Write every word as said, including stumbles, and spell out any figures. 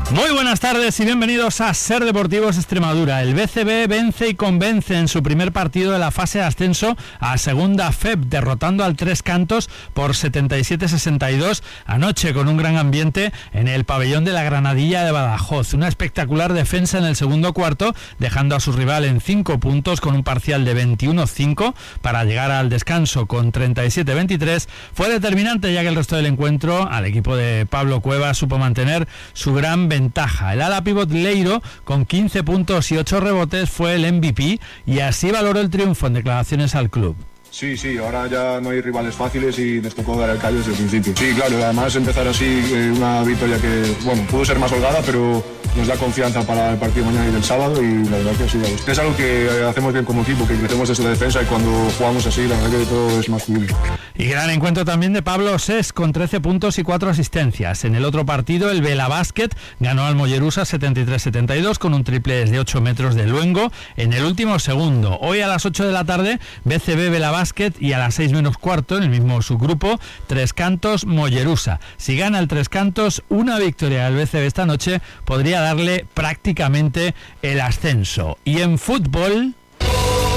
Muy buenas tardes y bienvenidos a Ser Deportivos Extremadura. El B C B vence y convence en su primer partido de la fase de ascenso a Segunda F E B, derrotando al Tres Cantos por setenta y siete a sesenta y dos anoche con un gran ambiente en el pabellón de la Granadilla de Badajoz. Una espectacular defensa en el segundo cuarto, dejando a su rival en cinco puntos con un parcial de veintiuno a cinco para llegar al descanso con treinta y siete a veintitrés. Fue determinante, ya que el resto del encuentro al equipo de Pablo Cuevas supo mantener su gran ventaja. Ventaja. El ala pívot Leiro, con quince puntos y ocho rebotes, fue el M V P y así valoró el triunfo en declaraciones al club. Sí, sí, ahora ya no hay rivales fáciles y les tocó dar el callo desde el principio. Sí, claro, además empezar así eh, una victoria que, bueno, pudo ser más holgada, pero nos da confianza para el partido mañana y del sábado y la verdad que sí, es algo que hacemos bien como equipo, que crecemos desde la defensa y cuando jugamos así, la verdad que todo es más fluido. Y gran encuentro también de Pablo Sés con trece puntos y cuatro asistencias. En el otro partido, el Vela Basket ganó al Mollerusa setenta y tres a setenta y dos con un triple desde ocho metros de Luengo en el último segundo. Hoy a las ocho de la tarde, B C B Vela Basket y a las seis menos cuarto, en el mismo subgrupo, Tres Cantos Mollerusa. Si gana el Tres Cantos, una victoria del B C B esta noche podría darle prácticamente el ascenso. Y en fútbol...